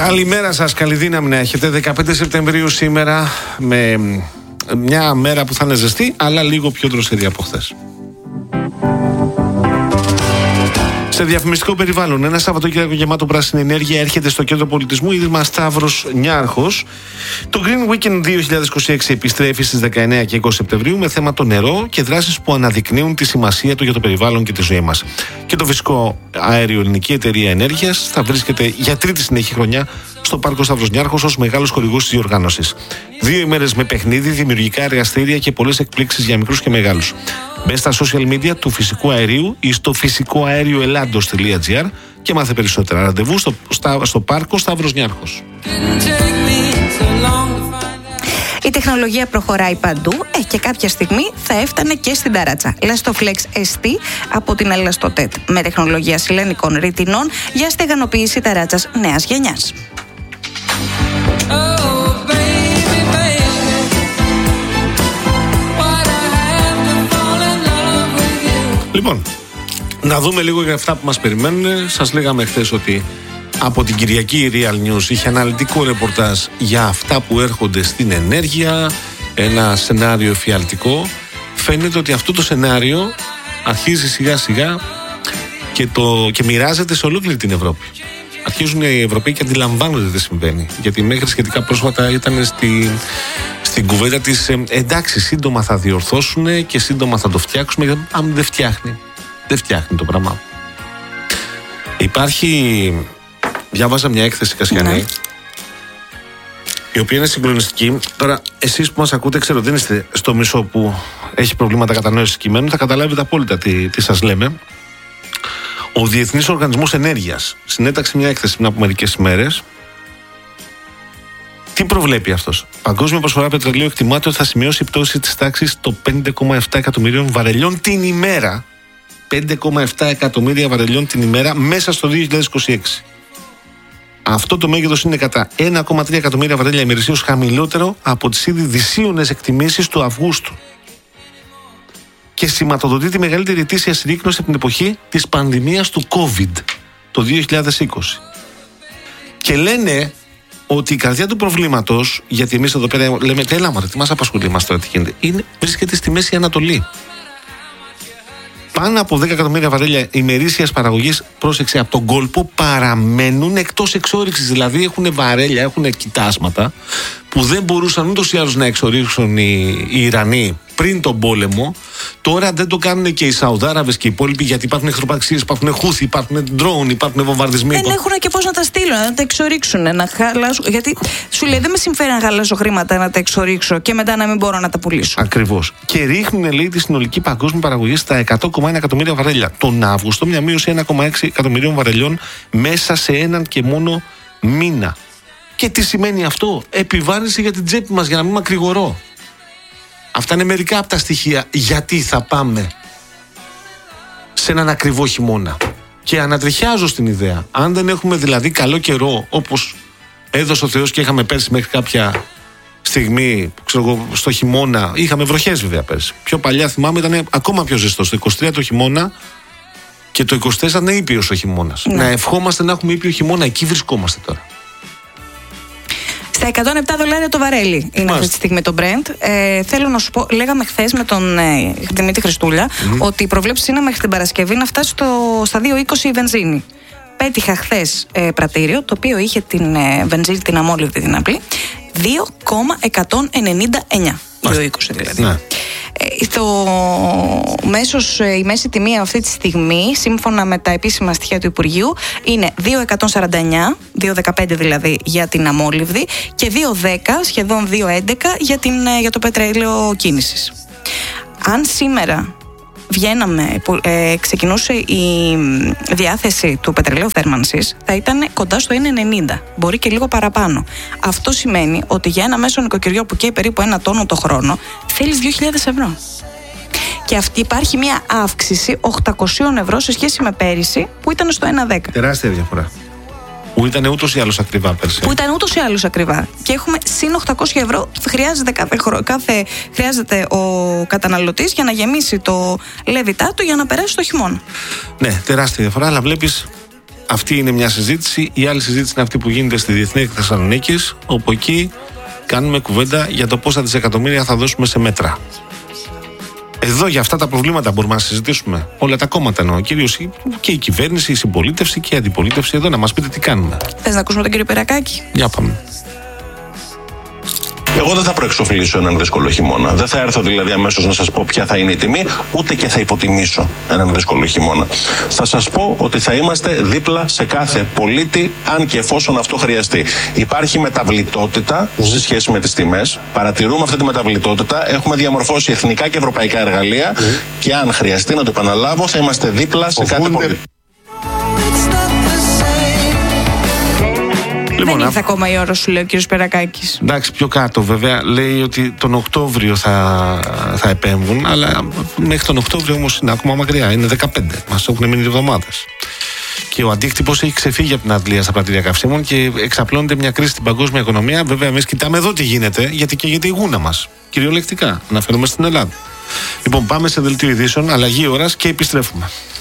Καλημέρα σας, καλή δύναμη να έχετε. 15 Σεπτεμβρίου σήμερα, με μια μέρα που θα είναι ζεστή, αλλά λίγο πιο δροσερή από χθες. Σε διαφημιστικό περιβάλλον, ένα Σαββατοκύριακο γεμάτο πράσινη ενέργεια έρχεται στο κέντρο πολιτισμού Ίδρυμα Σταύρος Νιάρχος. Το Green Weekend 2026 επιστρέφει στις 19 και 20 Σεπτεμβρίου με θέμα το νερό και δράσεις που αναδεικνύουν τη σημασία του για το περιβάλλον και τη ζωή μας. Και το φυσικό αέριο Ελληνική Εταιρεία Ενέργειας θα βρίσκεται για τρίτη συνεχή χρονιά στο Πάρκο Σταύρος Νιάρχος ως μεγάλος χορηγός της διοργάνωσης. 2 ημέρες με παιχνίδι, δημιουργικά εργαστήρια και πολλές εκπλήξεις για μικρούς και μεγάλους. Μπες στα social media του Φυσικού Αερίου ή στο φυσικοαέρioελλάντος.gr και μάθε περισσότερα. Ραντεβού στο Πάρκο Σταύρος Νιάρχος. Η τεχνολογία προχωράει παντού και κάποια στιγμή θα έφτανε και στην ταράτσα. Lastoflex ST από την Elastotet με τεχνολογία σιλενικών ρητινών για στεγανοποίηση ταράτσας νέας γενιάς. Λοιπόν, να δούμε λίγο για αυτά που μας περιμένουν. Σας λέγαμε χθες ότι από την Κυριακή η Real News είχε αναλυτικό ρεπορτάζ για αυτά που έρχονται στην ενέργεια, ένα σενάριο εφιαλτικό. Φαίνεται ότι αυτό το σενάριο αρχίζει σιγά σιγά και μοιράζεται σε ολόκληρη την Ευρώπη. Αρχίζουν οι Ευρωπαίοι και αντιλαμβάνονται τι συμβαίνει. Γιατί μέχρι σχετικά πρόσφατα ήταν στην κουβέντα της εντάξει, σύντομα θα διορθώσουν και σύντομα θα το φτιάξουμε. Γιατί αν δεν φτιάχνει το πράγμα. Διάβαζα μια έκθεση Κασιανή, η οποία είναι συγκλονιστική. Τώρα, εσείς που μας ακούτε, ξέρω δεν είστε στο μισό που έχει προβλήματα κατανόησης κειμένου, θα καταλάβετε απόλυτα τι σας λέμε. Ο Διεθνής Οργανισμός Ενέργειας συνέταξε μια έκθεση πριν από μερικές ημέρες. Τι προβλέπει αυτός? Παγκόσμια προσφορά πετρελαίου εκτιμάται ότι θα σημειώσει πτώση της τάξης των 5,7 εκατομμυρίων βαρελιών την ημέρα. 5,7 εκατομμύρια βαρελιών την ημέρα μέσα στο 2026. Αυτό το μέγεθος είναι κατά 1,3 εκατομμύρια βαρέλια ημερησίως χαμηλότερο από τις ήδη δυσίωνες εκτιμήσεις του Αυγούστου. Και σηματοδοτεί τη μεγαλύτερη ετήσια συρρίκνωση από την εποχή της πανδημίας του COVID το 2020. Και λένε ότι η καρδιά του προβλήματος, γιατί εμείς εδώ πέρα λέμε τέλα μωρέ, τι μας απασχολεί μας τώρα τι γίνεται, βρίσκεται στη Μέση Ανατολή. Πάνω από 10 εκατομμύρια βαρέλια ημερήσιας παραγωγής, πρόσεξε, από τον κόλπο παραμένουν εκτός εξόρυξης. Δηλαδή έχουν βαρέλια, έχουν κοιτάσματα που δεν μπορούσαν ούτως ή άλλως να εξορίξουν οι Ιρανοί πριν τον πόλεμο. Τώρα δεν το κάνουν και οι Σαουδάραβες και οι υπόλοιποι, γιατί υπάρχουν εχθροπραξίες, υπάρχουν χούθη, υπάρχουν ντρόουν, υπάρχουν βομβαρδισμοί. Δεν έχουν και πώς να τα στείλουν, να τα εξορίξουν, να χαλάσουν. Γιατί σου λέει δεν με συμφέρει να χαλάσω χρήματα να τα εξορίξω και μετά να μην μπορώ να τα πουλήσω. Ακριβώς. Και ρίχνουν, λέει, τη συνολική παγκόσμια παραγωγή στα 100,1 εκατομμύρια βαρέλια. Τον Αύγουστο, μια μείωση 1,6 εκατομμυρίων βαρελιών μέσα σε έναν και μόνο μήνα. Και τι σημαίνει αυτό? Επιβάρυνση για την τσέπη μας, για να μην μακρηγορώ. Αυτά είναι μερικά από τα στοιχεία γιατί θα πάμε σε έναν ακριβό χειμώνα. Και ανατριχιάζω στην ιδέα, αν δεν έχουμε δηλαδή καλό καιρό όπως έδωσε ο Θεός και είχαμε πέρσι μέχρι κάποια στιγμή, ξέρω εγώ, στο χειμώνα, είχαμε βροχές βέβαια πέρσι. Πιο παλιά θυμάμαι ήταν ακόμα πιο ζεστό. Στο 23 το χειμώνα και το 24 ήταν ήπιος ο χειμώνας. Να ευχόμαστε να έχουμε ήπιο χειμώνα, εκεί βρισκόμαστε τώρα. Στα $107 το βαρέλι είναι αυτή τη στιγμή το Brent. Θέλω να σου πω, λέγαμε χθες με τον Δημήτρη Χριστούλια ότι οι προβλέψεις είναι μέχρι την Παρασκευή να φτάσει στα 2,20 η βενζίνη. Πέτυχα χθες πρατήριο το οποίο είχε την βενζίνη, την αμόλυβδη την απλή, 2,199. 2,20 δηλαδή. Ναι. Η μέση τιμή αυτή τη στιγμή, σύμφωνα με τα επίσημα στοιχεία του Υπουργείου, είναι 2,149, 2,15 δηλαδή για την αμόλυβδη και 2,10, σχεδόν 2,11 για το πετρέλαιο κίνησης. Αν σήμερα ξεκινούσε η διάθεση του πετρελαίου θέρμανσης, θα ήταν κοντά στο 1,90, μπορεί και λίγο παραπάνω. Αυτό σημαίνει ότι για ένα μέσο νοικοκυριό που καίει περίπου 1 τόνο το χρόνο θέλεις 2.000 ευρώ. Και υπάρχει μια αύξηση 800 ευρώ σε σχέση με πέρυσι που ήταν στο 1,10. Τεράστια διαφορά. Που ήταν ούτως ή άλλως ακριβά πέρσι. Και έχουμε συν 800 ευρώ χρειάζεται ο καταναλωτής για να γεμίσει το λέβητά του για να περάσει το χειμώνα. Ναι, τεράστια διαφορά, αλλά βλέπεις Αυτή είναι μια συζήτηση. Η άλλη συζήτηση είναι αυτή που γίνεται στη Διεθνή Έκθεση Θεσσαλονίκης, όπου εκεί κάνουμε κουβέντα για το πόσα δισεκατομμύρια θα δώσουμε σε μέτρα. Εδώ για αυτά τα προβλήματα μπορούμε να συζητήσουμε. Όλα τα κόμματα εννοώ. Κυρίως και η κυβέρνηση, η συμπολίτευση και η αντιπολίτευση εδώ να μας πείτε τι κάνουμε. Θες να ακούσουμε τον κύριο Περακάκη? Για πάμε. Εγώ δεν θα προεξοφλήσω έναν δύσκολο χειμώνα. Δεν θα έρθω δηλαδή αμέσως να σας πω ποια θα είναι η τιμή, ούτε και θα υποτιμήσω έναν δύσκολο χειμώνα. Θα σας πω ότι θα είμαστε δίπλα σε κάθε πολίτη, αν και εφόσον αυτό χρειαστεί. Υπάρχει μεταβλητότητα σε σχέση με τις τιμές. Παρατηρούμε αυτή τη μεταβλητότητα. Έχουμε διαμορφώσει εθνικά και ευρωπαϊκά εργαλεία και αν χρειαστεί, να το επαναλάβω, θα είμαστε δίπλα σε κάθε πολίτη. Δεν ήρθε ακόμα η ώρα, σου λέει ο κύριος Περακάκης. Εντάξει, πιο κάτω βέβαια. Λέει ότι τον Οκτώβριο θα επέμβουν, αλλά μέχρι τον Οκτώβριο όμως είναι ακόμα μακριά. Είναι 15. Μας έχουν μείνει εβδομάδες. Και ο αντίκτυπος έχει ξεφύγει από την αντλία στα πρατήρια καυσίμων και εξαπλώνεται μια κρίση στην παγκόσμια οικονομία. Βέβαια, εμείς κοιτάμε εδώ τι γίνεται, γιατί καίγεται η γούνα μας. Κυριολεκτικά. Αναφέρομαι στην Ελλάδα. Λοιπόν, πάμε σε δελτίο ειδήσεων, αλλαγή ώρας και επιστρέφουμε.